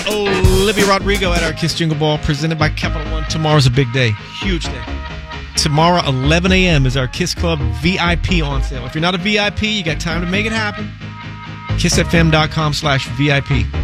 Olivia Rodrigo at our Kiss Jingle Ball presented by Capital One. Tomorrow's a big day. Huge day. Tomorrow, 11 a.m. is our Kiss Club VIP on sale. If you're not a VIP, you got time to make it happen. KissFM.com/VIP.